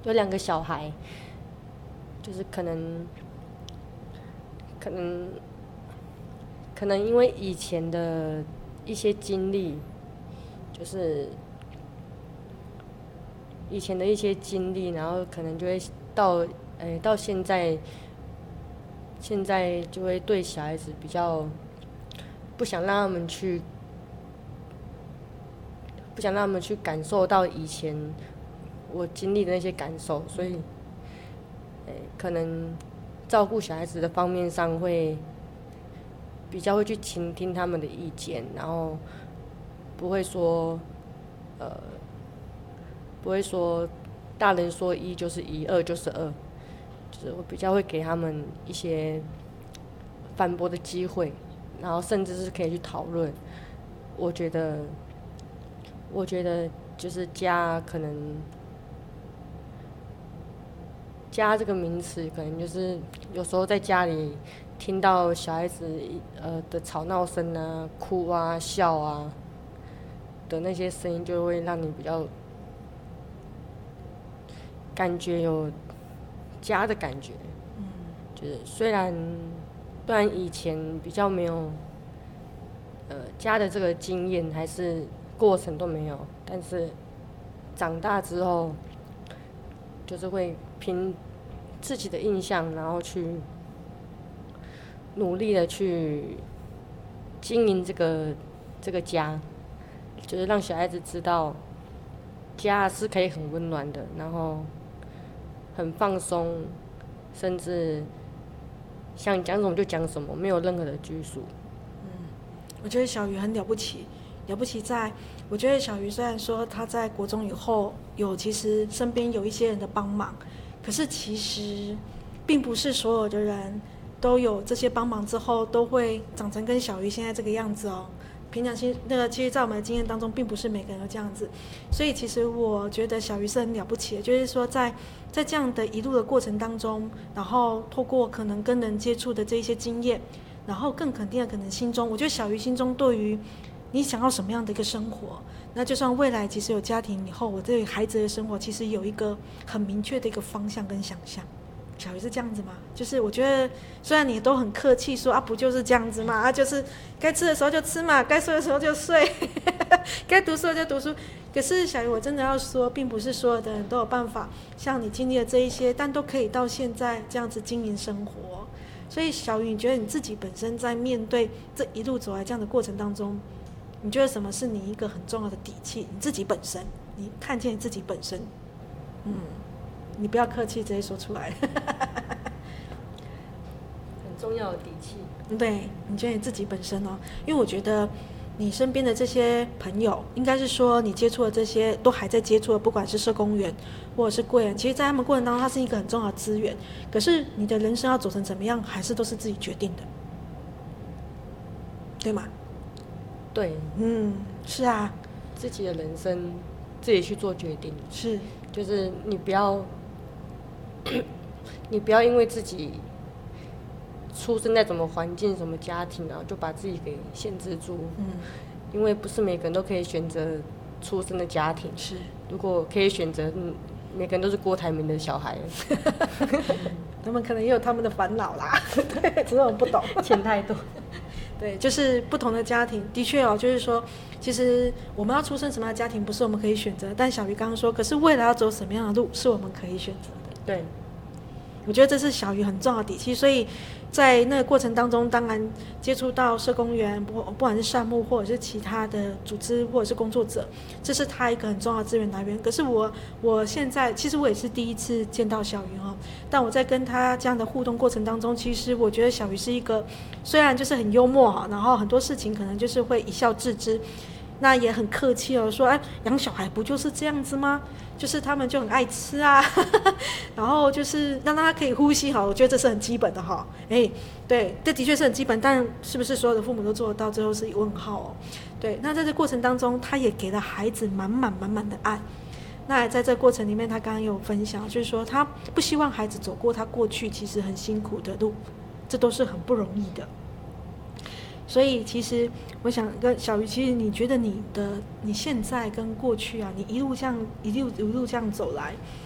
有2个小孩，就是可能因为以前的一些经历，就是以前的一些经历，然后可能就会到现在就会对小孩子比较不想让他们去感受到以前我经历的那些感受，所以可能照顾小孩子的方面上会比较会去倾听他们的意见，然后不会说大人说1就是1，2就是2，就是我比较会给他们一些反驳的机会，然后甚至是可以去讨论。我觉得就是家这个名词，可能就是有时候在家里听到小孩子的吵闹声啊、哭啊、笑啊的那些声音，就会让你比较感觉有家的感觉。就是虽然以前比较没有家的这个经验，还是过程都没有，但是长大之后就是会凭自己的印象，然后去努力的去经营这个家，就是让小孩子知道家是可以很温暖的，然后很放松，甚至想讲什么就讲什么，没有任何的拘束。 我觉得小鱼很了不起，了不起在，我觉得小鱼虽然说他在国中以后其实身边有一些人的帮忙，可是其实并不是所有的人都有这些帮忙之后都会长成跟小鱼现在这个样子哦。平常其实在我们的经验当中，并不是每个人都这样子，所以其实我觉得小鱼是很了不起的，就是说在这样的一路的过程当中，然后透过可能跟人接触的这一些经验，然后更肯定的可能心中，我觉得小鱼心中对于你想要什么样的一个生活，那就算未来其实有家庭以后，我对孩子的生活其实有一个很明确的一个方向跟想象。小鱼是这样子吗？就是我觉得虽然你都很客气说啊，不就是这样子嘛，啊就是该吃的时候就吃嘛，该睡的时候就睡该读书的就读书，可是小鱼我真的要说，并不是所有的人都有办法像你经历了这一些，但都可以到现在这样子经营生活。所以小鱼，你觉得你自己本身在面对这一路走来这样的过程当中，你觉得什么是你一个很重要的底气？你自己本身，你看见你自己本身，你不要客气，直接说出来。 很重要的底气。 对，你觉得你自己本身哦，因为我觉得你身边的这些朋友，应该是说你接触的这些都还在接触的，不管是社工员或者是贵人，其实在他们过程当中，它是一个很重要的资源。可是你的人生要走成怎么样，还是都是自己决定的，对吗？ 对， 是啊， 自己的人生自己去做决定。 是， 就是你不要因为自己出生在什么环境、什么家庭，然后就把自己给限制住。因为不是每个人都可以选择出生的家庭。 是， 如果可以选择，每个人都是郭台铭的小孩。 他们可能也有他们的烦恼啦，对，只是我们不懂， 钱太多。 对，就是不同的家庭，的确哦，就是说，其实我们要出生什么样的家庭，不是我们可以选择。但小鱼刚刚说，可是未来要走什么样的路，是我们可以选择的。 对， 我觉得这是小鱼很重要的底气。所以在那个过程当中，当然接触到社工员，不管是善牧或者是其他的组织或者是工作者，这是他一个很重要的资源来源。可是我现在其实我也是第一次见到小鱼哦，但我在跟他这样的互动过程当中，其实我觉得小鱼是一个虽然就是很幽默哈，然后很多事情可能就是会一笑置之，那也很客气哦，说哎，养小孩不就是这样子吗？就是他们就很爱吃啊，然后就是让他可以呼吸好，我觉得这是很基本的哈。哎，对，这的确是很基本，但是不是所有的父母都做得到，最后是问号哦。对，那在这过程当中，他也给了孩子满满的爱。那在这过程里面，他刚刚有分享，就是说他不希望孩子走过他过去其实很辛苦的路，这都是很不容易的。所以其实我想跟小鱼，其实你觉得你现在跟过去啊，你一路这样走来，